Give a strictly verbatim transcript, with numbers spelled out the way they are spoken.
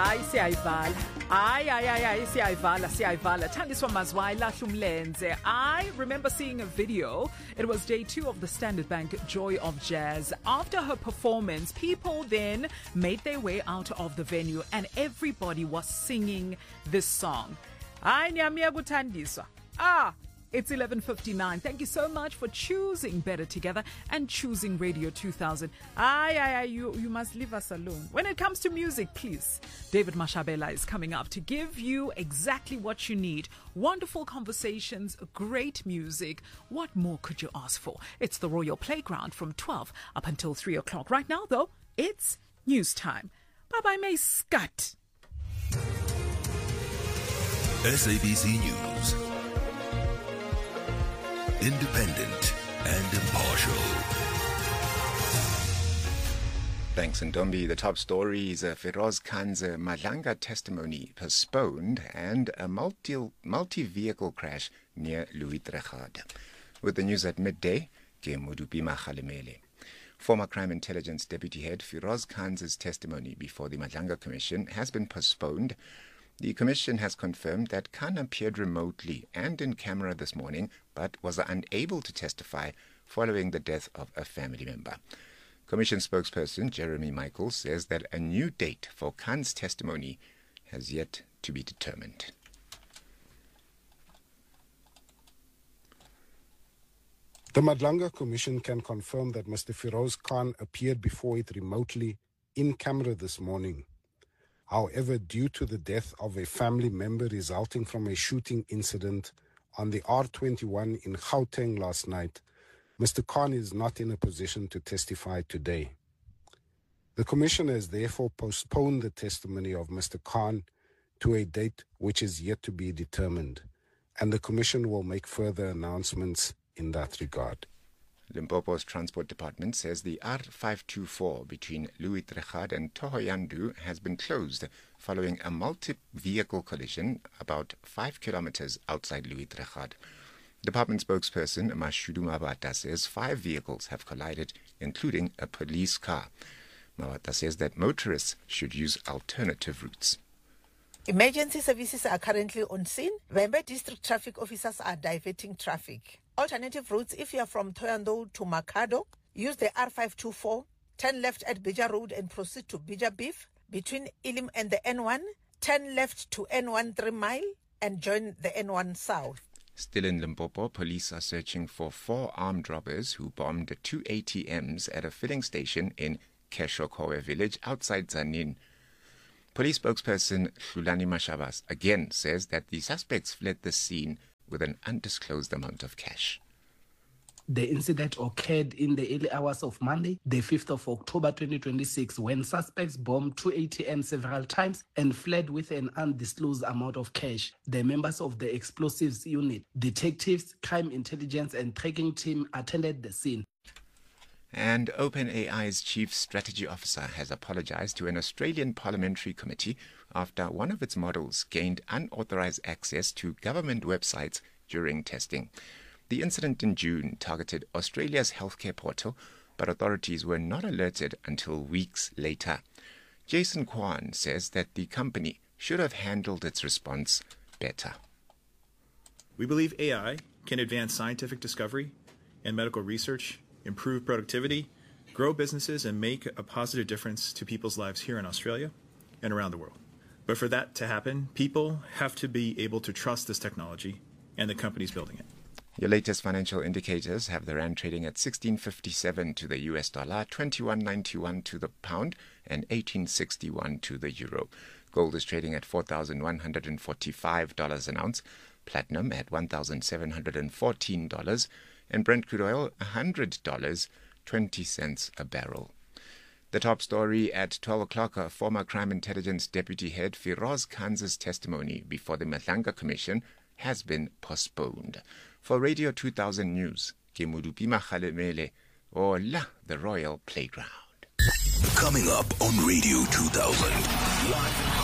Hayi siyayivala. Hayi hayi hayi siyayivala siyayivala. Thandiswa Mazwai lahla umlenze. I remember seeing a video. It was day two of the Standard Bank Joy of Jazz. After her performance, people then made their way out of the venue and everybody was singing this song. Hayi nyamiya kuthandiswa. Ah, it's eleven fifty-nine. Thank you so much for choosing Better Together and choosing Radio two thousand. Aye, aye, aye, you, you must leave us alone. When it comes to music, please, David Mashabela is coming up to give you exactly what you need. Wonderful conversations, great music. What more could you ask for? It's the Royal Playground from twelve up until three o'clock. Right now, though, it's news time. Bye-bye, May Scott. S A B C News. Independent and impartial. Thanks, Ndombi. The top stories, uh, Feroz Khan's uh, Madlanga testimony postponed and a multi, multi-vehicle crash near Louis Trichardt. With the news at midday, ke Modupima Kgalemele. Former Crime Intelligence Deputy Head Feroz Khan's testimony before the Madlanga Commission has been postponed. The Commission has confirmed that Khan appeared remotely and in camera this morning, but was unable to testify following the death of a family member. Commission spokesperson Jeremy Michael says that a new date for Khan's testimony has yet to be determined. The Madlanga Commission can confirm that Mister Feroz Khan appeared before it remotely in camera this morning. However, due to the death of a family member resulting from a shooting incident on the R twenty-one in Gauteng last night, Mister Khan is not in a position to testify today. The Commission has therefore postponed the testimony of Mister Khan to a date which is yet to be determined, and the Commission will make further announcements in that regard. Limpopo's Transport Department says the R five twenty-four between Louis Trichardt and Thohoyandou has been closed following a multi-vehicle collision about five kilometers outside Louis Trichardt. Department spokesperson Mashudu Mabata says five vehicles have collided, including a police car. Mabata says that motorists should use alternative routes. Emergency services are currently on scene. Vhembe district traffic officers are diverting traffic. Alternative routes, if you are from Thohoyandou to Makhado, use the R five twenty-four, turn left at Bija Road and proceed to Bija Beef. Between Ilim and the N one, turn left to N one three mile and join the N one South. Still in Limpopo, police are searching for four armed robbers who bombed two A T Ms at a filling station in Keshokowe village outside Zanin. Police spokesperson Hlulani Mashabas again says that the suspects fled the scene with an undisclosed amount of cash. The incident occurred in the early hours of Monday, the fifth of October twenty twenty-six, when suspects bombed two A T Ms several times and fled with an undisclosed amount of cash. The members of the explosives unit, detectives, crime intelligence and tracking team attended the scene. And OpenAI's chief strategy officer has apologized to an Australian parliamentary committee after one of its models gained unauthorized access to government websites during testing. The incident in June targeted Australia's healthcare portal, but authorities were not alerted until weeks later. Jason Kwan says that the company should have handled its response better. We believe A I can advance scientific discovery and medical research, improve productivity, grow businesses, and make a positive difference to people's lives here in Australia and around the world. But for that to happen, people have to be able to trust this technology and the companies building it. Your latest financial indicators have the rand trading at sixteen fifty-seven to the U S dollar, twenty-one ninety-one to the pound, and eighteen sixty-one to the euro. Gold is trading at four thousand one hundred forty-five dollars an ounce, platinum at one thousand seven hundred fourteen dollars, and Brent crude oil one hundred dollars and twenty cents a barrel. The top story at twelve o'clock, a former Crime Intelligence Deputy Head Feroz Khan's testimony before the Madlanga Commission has been postponed. For Radio two thousand News, ke Modupima Kgalemele, Ola, the Royal Playground. Coming up on Radio two thousand.